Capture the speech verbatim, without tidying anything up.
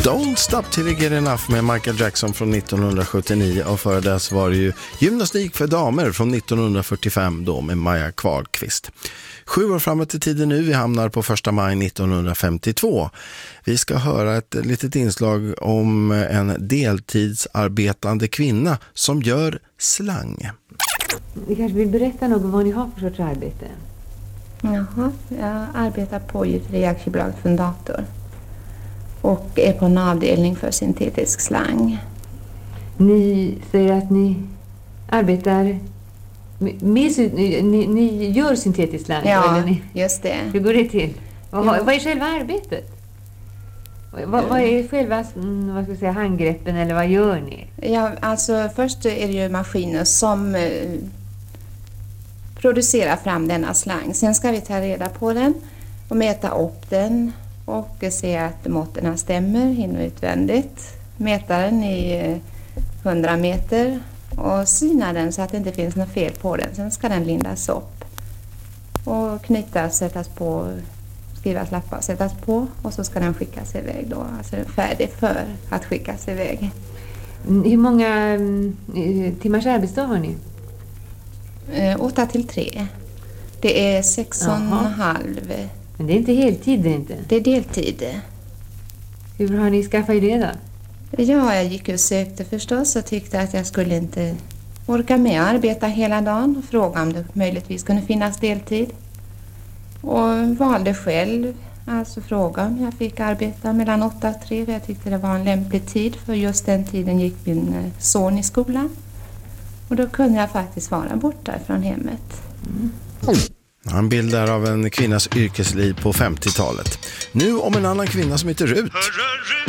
Don't Stop Till You Get Enough med Michael Jackson från nittonhundrasjuttionio, och före dess var det ju Gymnastik för damer från nittonhundrafyrtiofem då med Maja Kvarqvist. Sju år framåt i tiden nu, vi hamnar på första maj nittonhundrafemtiotvå. Vi ska höra ett litet inslag om en deltidsarbetande kvinna som gör slang. Ni kanske vill berätta något om vad ni har för sorts arbete? Jaha, jag arbetar på Gjuteri aktiebolag Fundator och är på en avdelning för syntetisk slang. Ni säger att ni arbetar med, med ni, ni gör syntetisk slang? Ja, eller ni, just det. hur går det till? Vad, Ja. vad är själva arbetet? Vad, vad är själva vad ska jag säga, handgreppen, eller vad gör ni? Ja, alltså först är det ju maskiner som eh, producerar fram denna slang. Sen ska vi ta reda på den och mäta upp den och se att måtterna stämmer in och utvändigt. Mäta den i hundra meter och syna den så att det inte finns något fel på den. Sen ska den lindas upp och knytas, sättas på, skrivas lappar, sättas på, och så ska den skickas iväg då. Alltså den är färdig för att skickas iväg. Hur många mm, timmars arbetsdag har ni? Eh, åtta till tre. Det är sex och en halv. Men det är inte heltid, det är inte? Det är deltid. Hur har ni skaffat det då? Ja, jag gick och sökte förstås och tyckte att jag skulle inte orka med att arbeta hela dagen och fråga om det möjligtvis kunde finnas deltid. Och valde själv, alltså fråga om jag fick arbeta mellan åtta och tre, för jag tyckte det var en lämplig tid, för just den tiden gick min son i skolan. Och då kunde jag faktiskt vara borta från hemmet. Mm. En bild där av en kvinnas yrkesliv på femtiotalet. Nu om en annan kvinna som heter Rut.